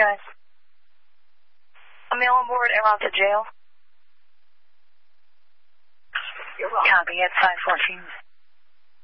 guys. A male on board, en route to jail. You're welcome. Copy at 514.